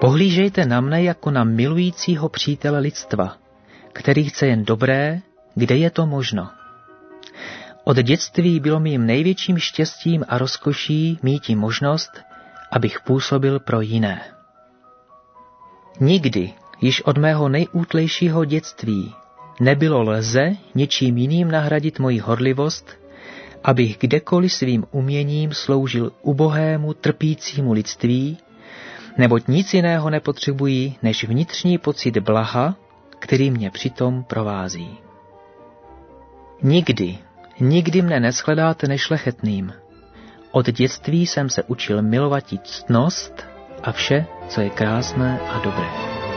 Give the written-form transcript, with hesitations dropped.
Pohlížejte na mne jako na milujícího přítele lidstva, který chce jen dobré, kde je to možno. Od dětství bylo mým největším štěstím a rozkoší míti možnost, abych působil pro jiné. Nikdy, již od mého nejútlejšího dětství, nebylo lze něčím jiným nahradit moji horlivost, abych kdekoliv svým uměním sloužil ubohému, trpícímu lidství, neboť nic jiného nepotřebují, než vnitřní pocit blaha, který mě přitom provází. Nikdy mne neshledáte nešlechetným. Od dětství jsem se učil milovat ctnost a vše, co je krásné a dobré.